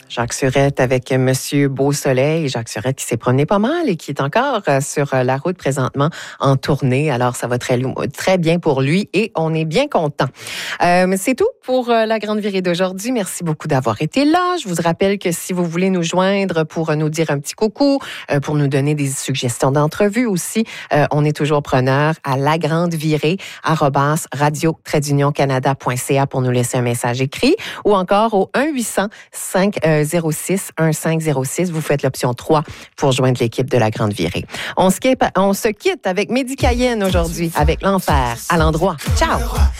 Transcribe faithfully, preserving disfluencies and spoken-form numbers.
Jacques Surette avec Monsieur Beausoleil. Jacques Surette qui s'est promené pas mal et qui est encore sur la route présentement en tournée. Alors, ça va très, très bien pour lui et on est bien content. Euh, c'est tout pour la Grande Virée d'aujourd'hui. Merci beaucoup d'avoir été là. Je vous rappelle que si vous voulez nous joindre pour nous dire un petit coucou, pour nous donner des suggestions d'entrevue aussi, euh, on est toujours preneur à lagrandevirée arobase radio trait d'union canada point c a pour nous laisser un message écrit ou encore au un huit cents cinq zéro six un cinq zéro six. Vous faites l'option trois pour joindre l'équipe de la Grande Virée. On se quitte, on se quitte avec Mehdi Cayenne aujourd'hui, avec l'enfer à l'endroit. Ciao!